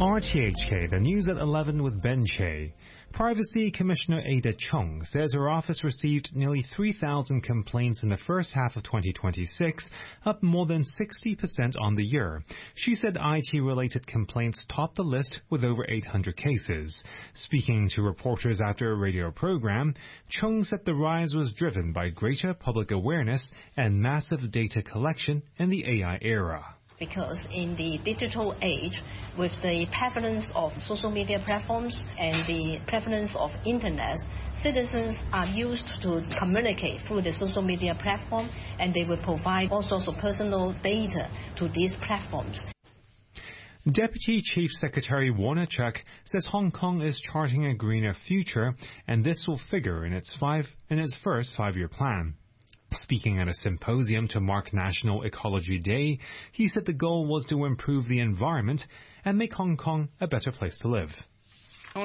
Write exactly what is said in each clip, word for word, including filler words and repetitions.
R T H K, the news at eleven with Ben Che. Privacy Commissioner Ada Chung says her office received nearly three thousand complaints in the first half of twenty twenty-six, up more than sixty percent on the year. She said I T-related complaints topped the list with over eight hundred cases. Speaking to reporters after a radio program, Chung said the rise was driven by greater public awareness and massive data collection in the A I era. Because in the digital age, with the prevalence of social media platforms and the prevalence of internet, citizens are used to communicate through the social media platform, and they will provide all sorts of personal data to these platforms. Deputy Chief Secretary Warner Chuck says Hong Kong is charting a greener future, and this will figure in its five in its first five-year plan. Speaking at a symposium to mark National Ecology Day, he said the goal was to improve the environment and make Hong Kong a better place to live. Hong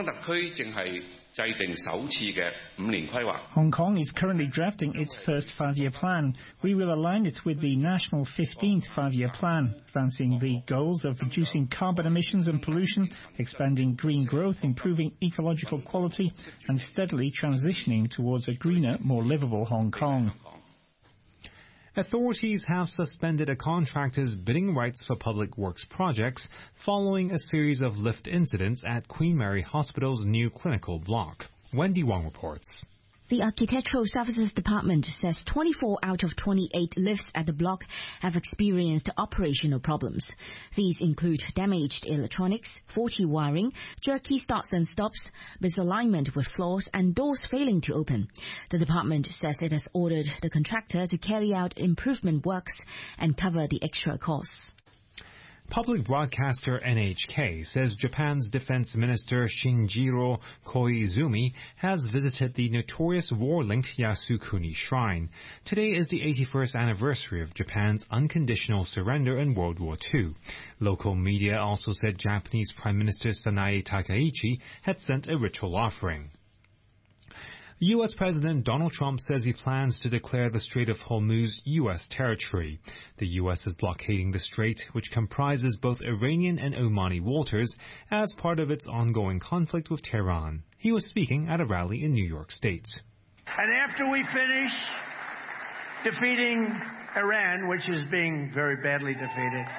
Kong is currently drafting its first five-year plan. We will align it with the national fifteenth five-year plan, advancing the goals of reducing carbon emissions and pollution, expanding green growth, improving ecological quality, and steadily transitioning towards a greener, more livable Hong Kong. Authorities have suspended a contractor's bidding rights for public works projects following a series of lift incidents at Queen Mary Hospital's new clinical block. Wendy Wong reports. The Architectural Services Department says twenty-four out of twenty-eight lifts at the block have experienced operational problems. These include damaged electronics, faulty wiring, jerky starts and stops, misalignment with floors, and doors failing to open. The department says it has ordered the contractor to carry out improvement works and cover the extra costs. Public broadcaster N H K says Japan's Defense Minister Shinjiro Koizumi has visited the notorious war-linked Yasukuni Shrine. Today is the eighty-first anniversary of Japan's unconditional surrender in World War Two. Local media also said Japanese Prime Minister Sanae Takaichi had sent a ritual offering. U S President Donald Trump says he plans to declare the Strait of Hormuz U S territory. The U S is blockading the strait, which comprises both Iranian and Omani waters, as part of its ongoing conflict with Tehran. He was speaking at a rally in New York State. And after we finish defeating Iran, which is being very badly defeated,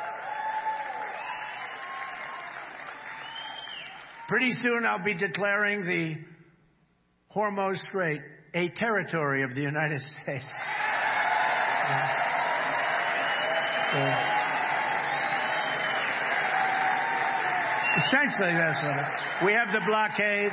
pretty soon I'll be declaring the Hormuz Strait a territory of the United States. Uh, uh, essentially, that's what it is. We have the blockade.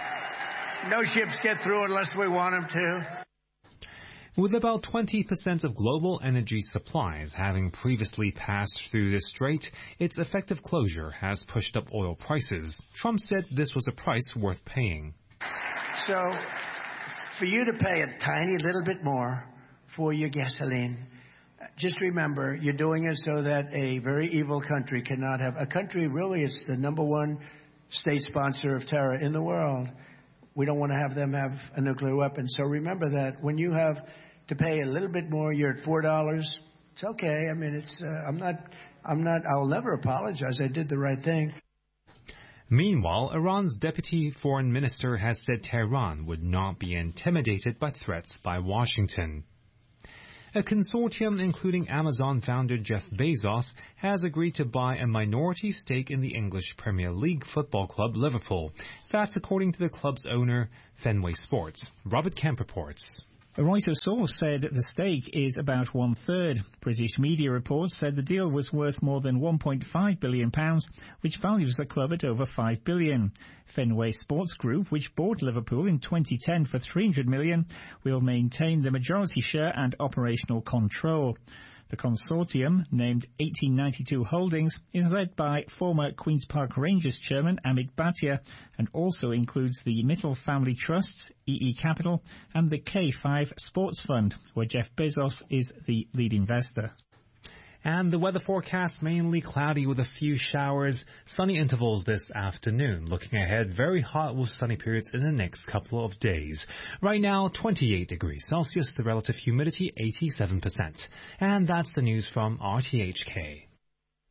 No ships get through unless we want them to. With about twenty percent of global energy supplies having previously passed through the strait, its effective closure has pushed up oil prices. Trump said this was a price worth paying. So, for you to pay a tiny little bit more for your gasoline, just remember, you're doing it so that a very evil country cannot have... A country, really, it's the number one state sponsor of terror in the world. We don't want to have them have a nuclear weapon. So remember that when you have to pay a little bit more, you're at four dollars. It's okay. I mean, it's... Uh, I'm not... I'm not... I'll never apologize. I did the right thing. Meanwhile, Iran's deputy foreign minister has said Tehran would not be intimidated by threats by Washington. A consortium including Amazon founder Jeff Bezos has agreed to buy a minority stake in the English Premier League football club Liverpool. That's according to the club's owner, Fenway Sports. Robert Kemp reports. A Reuters source said the stake is about one-third. British media reports said the deal was worth more than one point five billion pounds, which values the club at over five billion pounds. Fenway Sports Group, which bought Liverpool in twenty ten for three hundred million pounds, will maintain the majority share and operational control. The consortium, named eighteen ninety-two Holdings, is led by former Queen's Park Rangers chairman Amit Bhatia and also includes the Mittal Family Trusts, E E Capital, and the K five Sports Fund, where Jeff Bezos is the lead investor. And the weather forecast, mainly cloudy with a few showers, sunny intervals this afternoon. Looking ahead, very hot with sunny periods in the next couple of days. Right now, twenty-eight degrees Celsius, the relative humidity eighty-seven percent. And that's the news from R T H K.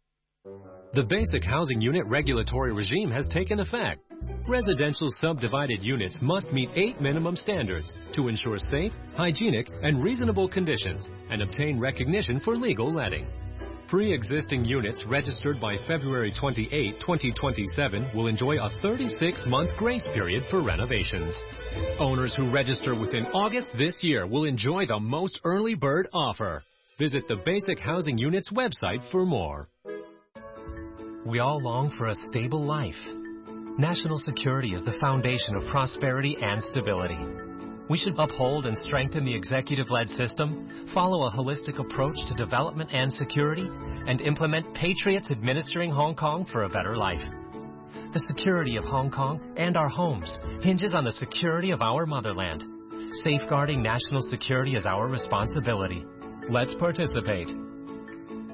The Basic Housing Unit regulatory regime has taken effect. Residential subdivided units must meet eight minimum standards to ensure safe, hygienic, and reasonable conditions and obtain recognition for legal letting. Pre-existing units registered by February twenty-eighth, twenty twenty-seven will enjoy a thirty-six month grace period for renovations. Owners who register within August this year will enjoy the most early bird offer. Visit the Basic Housing Unit's website for more. We all long for a stable life. National security is the foundation of prosperity and stability. We should uphold and strengthen the executive-led system, follow a holistic approach to development and security, and implement patriots administering Hong Kong for a better life. The security of Hong Kong and our homes hinges on the security of our motherland. Safeguarding national security is our responsibility. Let's participate.